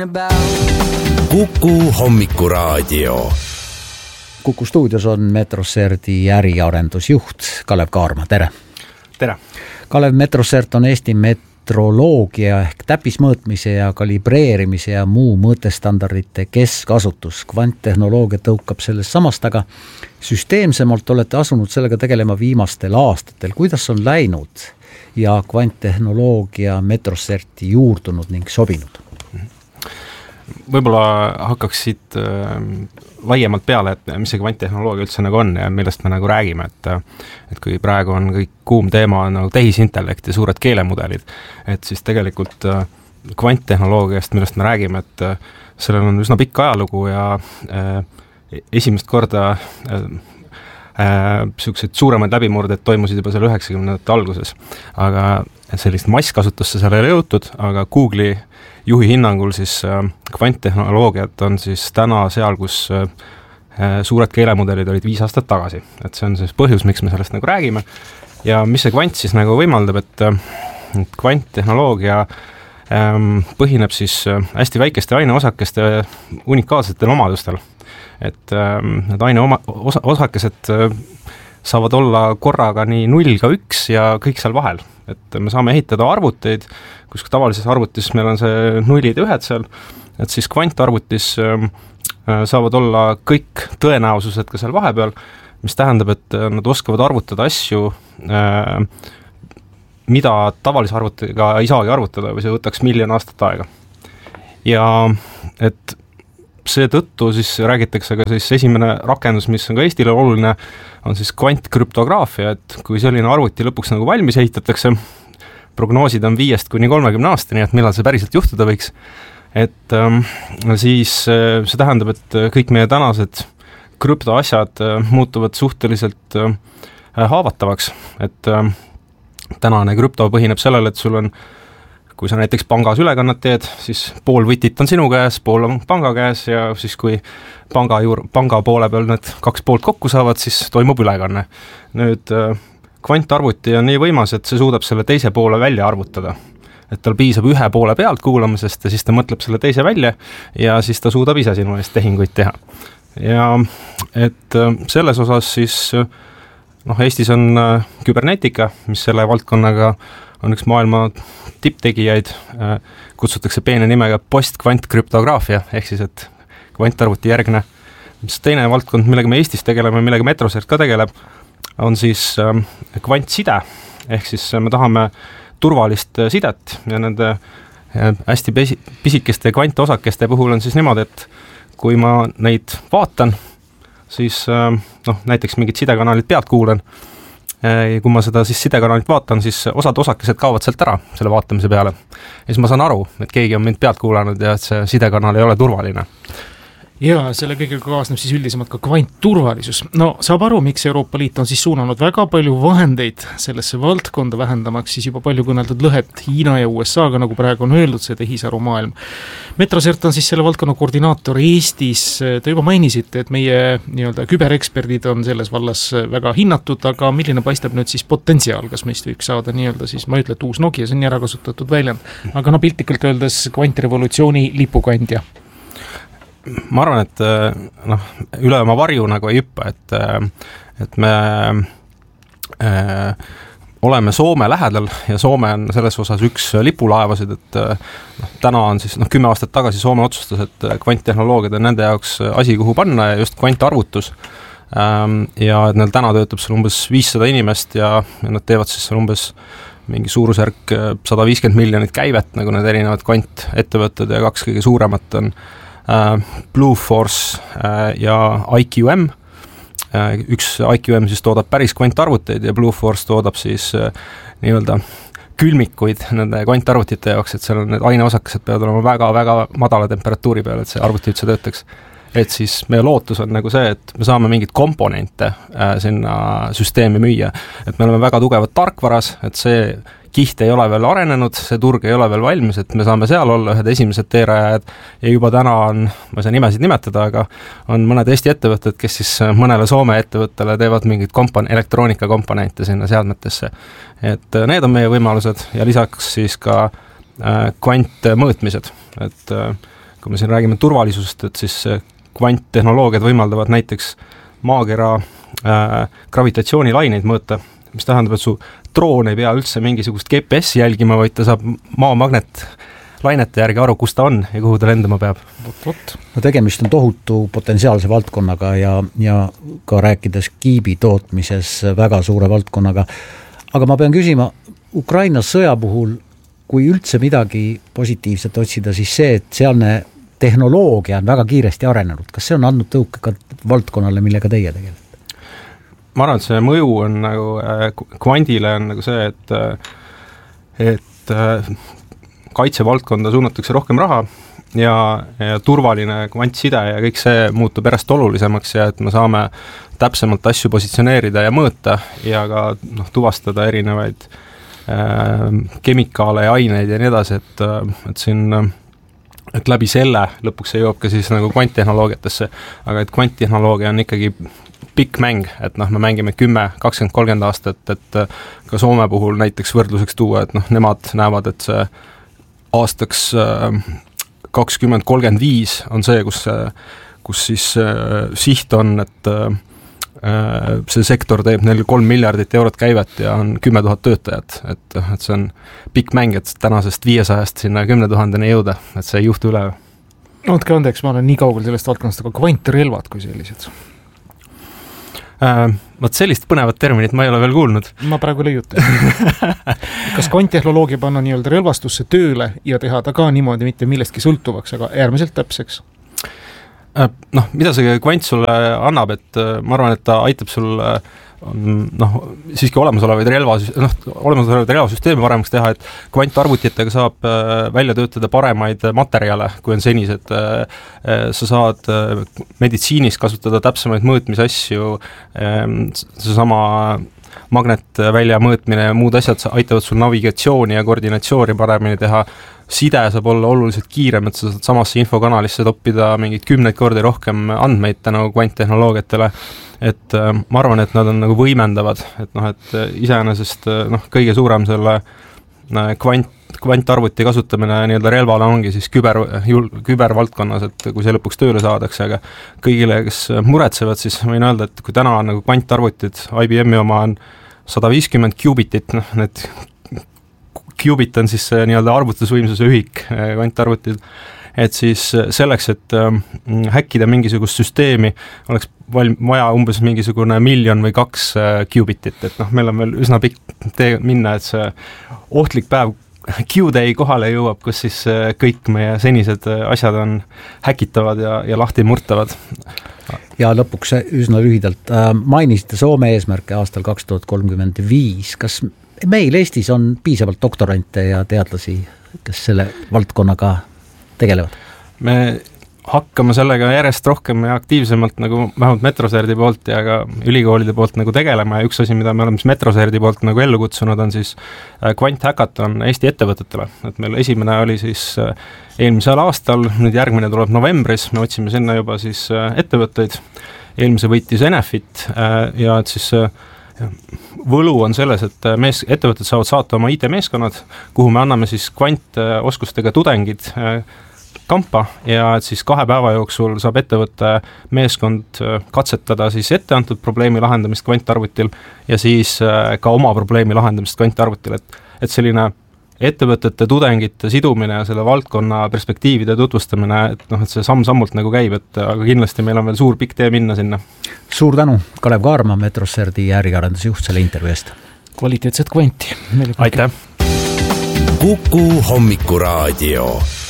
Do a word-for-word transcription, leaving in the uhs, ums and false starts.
Kuku hommikuraadio. Kuku stuudios on Metroserti äriarendusjuht Kalev Kaarma, tere! Tere! Kalev, Metrosert on Eesti metroloogia ehk täppismõõtmise ja kalibreerimise ja muu mõõtestandardite keskasutus. Kvanttehnoloogia tõukab sellest samast, aga süsteemsemalt olete asunud sellega tegelema viimastel aastatel. Kuidas on läinud ja kvanttehnoloogia Metroserti juurdunud ning sobinud? Võib-olla hakkaks siit äh, laiemalt peale, et mis see kvanttehnoloogia üldse nagu on ja millest me nagu räägime, et, et kui praegu on kõik kuum teema nagu tehisintellekt ja suured keelemudelid, et siis tegelikult äh, kvanttehnoloogiast, millest me räägime, et äh, sellel on üsna pikk ajalugu ja äh, esimest korda äh, äh, sellised suuremaid läbimurdeid toimusid juba seal üheksakümnendate alguses, aga sellist masskasutusse seal ei ole jõutud, aga Google'i juhi hinnangul siis äh, kvanttehnoloogiat on siis täna seal, kus äh, suured keelemudelid olid viis aastat tagasi. Et see on siis põhjus, miks me sellest nagu räägime. Ja mis see kvant siis nagu võimaldab, et, et kvanttehnoloogia ähm, põhineb siis äh, hästi väikeste aineosakeste unikaalsetel omadustel. Et ähm, need aineoma, osa, osakesed äh, saavad olla korraga nii null ka üks ja kõik seal vahel. Et me saame ehitada arvuteid, kus tavalises arvutis meil on see nullid ja ühed seal, et siis kvantarvutis äh, saavad olla kõik tõenäosused ka seal vahepeal, mis tähendab, et nad oskavad arvutada asju, äh, mida tavalise arvutiga ei saagi arvutada või see võtaks miljon aastat aega. Ja et seetõttu siis räägitakse ka siis esimene rakendus, mis on ka Eestile oluline, on siis kvantkrüptograafia, et kui selline arvuti lõpuks nagu valmis ehitatakse, prognoosid on viiest kuni kolmekümne aastani, et millal see päriselt juhtuda võiks, et ähm, siis äh, see tähendab, et kõik meie tänased krüptoasjad äh, muutuvad suhteliselt äh, haavatavaks, et äh, tänane krüpto põhineb sellele, et sul on kui sa näiteks pangas ülekannat teed, siis pool võtit on sinu käes, pool on panga käes ja siis kui panga, juur, panga poole peal need kaks poolt kokku saavad, siis toimub ülekanne. Nüüd kvantarvuti on nii võimas, et see suudab selle teise poole välja arvutada. Et tal piisab ühe poole pealt kuulamisest ja siis ta mõtleb selle teise välja ja siis ta suudab ise sinu eest tehinguid teha. Ja et selles osas siis noh, Eestis on küberneetika, mis selle valdkonnaga on üks maailma tipptegijaid, kutsutakse peene nimega postkvantkrüptograafia, ehk siis, et kvantarvuti järgne. Mis teine valdkond, millega me Eestis tegeleme, millega Metrosert ka tegeleb, on siis kvantside, ehk siis me tahame turvalist sidet ja nende hästi pisikeste kvantosakeste puhul on siis niimoodi, et kui ma neid vaatan, siis noh, näiteks mingid sidekanalid pealt kuulen, ja kui ma seda siis sidekanalit vaatan, siis osad osakesed kaovad sealt ära selle vaatamise peale. Ja siis ma saan aru, et keegi on mind pealt kuulanud ja et see sidekanal ei ole turvaline. Ja selle kõigega kaasneb siis üldisemalt ka kvantturvalisus. No saab aru, miks Euroopa Liit on siis suunanud väga palju vahendeid sellesse valdkonda vähendamaks siis juba palju kõneldud lõhet Hiina ja U S A-ga, nagu praegu on öeldud, see tehisaru maailm. Metrosert on siis selle valdkonna koordinaator Eestis. Te juba mainisite, et meie nii-öelda kübereksperdid on selles vallas väga hinnatud, aga milline paistab nüüd siis potentsiaal, kas meist võiks saada nii-öelda siis, ma ütlen, et uus Nokia, see on ära kasutatud väljend, aga no piltlikult öeldes kvantrevolutsiooni lipukandja. Ma arvan, et noh, üle oma varju nagu ei hüppa, et, et me äh, oleme Soome lähedal ja Soome on selles osas üks lipulaevasid, et noh, täna on siis noh, kümme aastat tagasi Soome otsustas, et kvanttehnoloogiad on nende jaoks asi, kuhu panna ja just kvantarvutus ähm, ja et neil täna töötab seal umbes viissada inimest ja, ja nad teevad siis seal umbes mingi suurusjärk sada viiskümmend miljonit käivet, nagu need erinevad kvantettevõtted ja kaks kõige suuremat on Blue Force ja I Q M. Üks I Q M siis toodab päris kvantarvuteid ja Blue Force toodab siis nii-öelda külmikuid nende kvantarvutite jaoks, et seal on need aineosakesed peavad olema väga-väga madala temperatuuri peal, et see arvuti üldse töötaks. Et siis meie lootus on nagu see, et me saame mingid komponente sinna süsteemi müüa. Et me oleme väga tugevad tarkvaras, et see kiht ei ole veel arenenud, see turg ei ole veel valmis, et me saame seal olla ühed esimesed teerajad ja juba täna on, ma ei saa nimesid nimetada, aga on mõned Eesti ettevõtted, kes siis mõnele Soome ettevõttele teevad mingid kompon- elektroonikakomponente sinna seadmetesse. Et need on meie võimalused ja lisaks siis ka äh, kvantmõõtmised, et äh, kui me siin räägime turvalisusest, et siis kvanttehnoloogiad võimaldavad näiteks maakera äh, gravitatsioonilaineid mõõta, mis tähendab, et su droon ei pea üldse mingisugust G P S jälgima, vaid ta saab maamagnet lainete järgi aru, kus ta on ja kuhu ta lendama peab. No tegemist on tohutu potentsiaalse valdkonnaga ja, ja ka rääkides kiibi tootmises väga suure valdkonnaga. Aga ma pean küsima, Ukraina sõja puhul, kui üldse midagi positiivset otsida, siis see, et sealne tehnoloogia on väga kiiresti arenenud. Kas see on andnud tõuke ka valdkonnale, millega teie tegelikult? Ma arvan, et see mõju on nagu äh, kvandile on nagu see, et, et äh, kaitsevaldkonda suunatakse rohkem raha ja, ja turvaline kvantside ja kõik see muutub järjest olulisemaks ja et me saame täpsemalt asju positsioneerida ja mõõta ja ka noh, tuvastada erinevaid äh, kemikaale ja aineid ja nii edasi, et, et siin et läbi selle lõpuks see jõuab ka siis nagu kvanttehnoloogiatesse, aga et kvanttehnoloogia on ikkagi pikk mäng, et noh, me mängime kümme, kakskümmend, kolmkümmend aastat, et ka Soome puhul näiteks võrdluseks tuua, et noh, nemad näevad, et see aastaks kakskümmend kolmkümmend viis on see, kus, kus siis siht on, et see sektor teeb neil kolm miljardit eurot käivet ja on kümme tuhat töötajat, et, et see on pikk mäng, et tänasest viiesajast sinna kümne tuhandeni jõuda, et see ei juhtu üle. No, võtke andeks, ma olen nii kaugel sellest valdkonnast, aga kvantrelvad kui sellised? Äh, võt sellist põnevat terminit ma ei ole veel kuulnud. Ma praegu leiutan. Kas kvanttehnoloogia panna nii-öelda relvastusse tööle ja teha ta ka niimoodi mitte millestki sõltuvaks, aga äärmiselt täpseks? Noh, mida see kvant sulle annab, et ma arvan, et ta aitab sul noh, siiski olemasolevaid relva, noh, olemasolevaid relvasüsteemi paremaks teha, et kvantarvutitega saab välja töötada paremaid materjale, kui on senised. Sa saad meditsiinis kasutada täpsemaid mõõtmisasju, seesama magnet välja mõõtmine ja muud asjad aitavad sul navigatsiooni ja koordinatsiooni paremini teha. Side saab olla oluliselt kiirem, et sa saad samasse infokanalisse toppida mingid kümneid kordi rohkem andmeid tänu kvanttehnoloogiatele, et äh, ma arvan, et nad on nagu võimendavad, et noh, et iseenesest noh, kõige suurem selle äh, kvant, kvantarvuti kasutamine nii-öelda relvale ongi siis küber, jul, kübervaldkonnas, et kui see lõpuks tööle saadakse, aga kõigile, kes muretsevad, siis võin öelda, et kui täna on nagu kvantarvutid, I B M-i oma on sada viiskümmend kubitit, noh, need qubit on siis nii-öelda arvutusvõimsuse ühik kvantarvutid, et siis selleks, et häkkida mingisugust süsteemi, oleks val- vaja umbes mingisugune miljon või kaks qubitit, et noh, meil on veel üsna pikk tee minna, et see ohtlik päev Q-day kohale jõuab, kus siis kõik meie senised asjad on häkitavad ja, ja lahti murtavad. Ja lõpuks üsna lühidalt mainisite Soome eesmärke aastal kaks tuhat kolmkümmend viis, kas meil Eestis on piisavalt doktorante ja teadlasi, kes selle valdkonnaga tegelevad? Me hakkame sellega järjest rohkem ja aktiivsemalt nagu vähemalt Metroserdi poolt ja ka ülikoolide poolt nagu tegelema ja üks asi, mida me oleme Metroserdi poolt nagu ellu kutsunud, on siis kvanthäkaton Eesti ettevõtetele. Et meil esimene oli siis eelmisel aastal, nüüd järgmine tuleb novembris, me otsime sinna juba siis ettevõtteid. Eelmise võitis Enefit ja et siis võlu on selles, et mees, ettevõtted saavad saata oma I T-meeskonnad, kuhu me anname siis kvantoskustega tudengid kampa ja et siis kahe päeva jooksul saab ettevõtte meeskond katsetada siis etteantud probleemi lahendamist kvantarvutil ja siis ka oma probleemi lahendamist kvantarvutil, et, et selline ettevõtete, tudengite sidumine ja selle valdkonna perspektiivide tutvustamine, et noh, et see samm-sammult nagu käib, et aga kindlasti meil on veel suur pikk tee minna sinna. Suur tänu, Kalev Kaarma, Metroserdi äriarendusjuht selle intervjuu eest. Kvaliteetset kvanti. Aitäh! Kuku Hommikuraadio.